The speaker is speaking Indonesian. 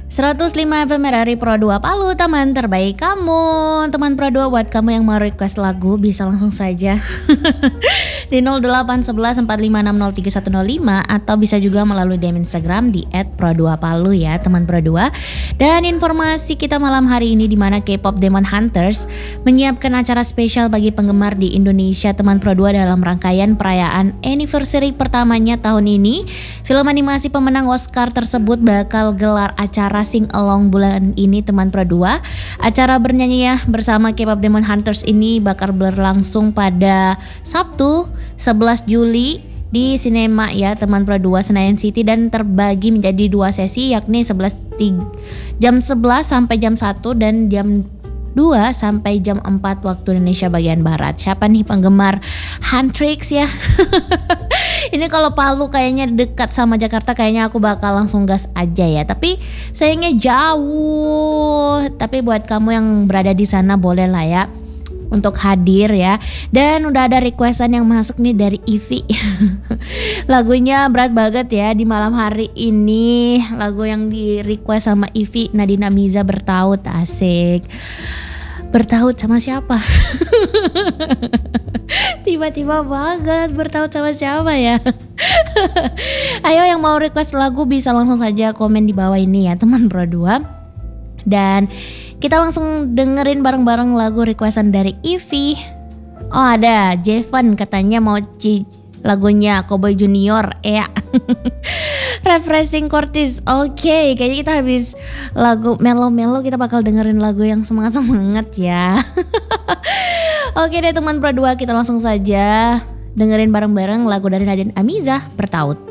105 FM RRI Pro 2 Palu, teman terbaik kamu. Teman Pro 2, buat kamu yang mau request lagu bisa langsung saja di 081145603105 atau bisa juga melalui DM Instagram di @pro2palu ya teman Pro 2. Dan informasi kita malam hari ini di mana K-pop Demon Hunters menyiapkan acara spesial bagi penggemar di Indonesia teman Pro 2 dalam rangkaian perayaan anniversary pertamanya tahun ini. Film animasi pemenang Oscar tersebut bakal gelar acara sing along bulan ini teman Pro 2. Acara bernyanyi ya bersama K-pop Demon Hunters ini bakal berlangsung pada Sabtu 11 Juli di Cinema ya teman Pro 2 Senayan City dan terbagi menjadi 2 sesi yakni jam 11 sampai jam 1 dan jam 2 sampai jam 4 waktu Indonesia bagian Barat. Siapa nih penggemar Huntrix ya? Ini kalau Palu kayaknya dekat sama Jakarta, kayaknya aku bakal langsung gas aja ya. Tapi sayangnya jauh. Tapi buat kamu yang berada di sana boleh lah ya untuk hadir ya. Dan udah ada requestan yang masuk nih dari Ivy. Lagunya berat banget ya di malam hari ini. Lagu yang di request sama Ivy, Nadine Amiza, Bertaut. Asik. Bertaut sama siapa? Tiba-tiba banget bertaut sama siapa ya. Ayo yang mau request lagu bisa langsung saja komen di bawah ini ya teman Pro 2. Dan kita langsung dengerin bareng-bareng lagu requestan dari Ivy. Oh ada Jevan katanya mau lagunya Cowboy Junior ya. Refreshing Cortis. Oke, kayaknya kita habis lagu melo-melo kita bakal dengerin lagu yang semangat-semangat ya. Oke deh teman Pro 2, kita langsung saja dengerin bareng-bareng lagu dari Nadine Amiza, Bertaut.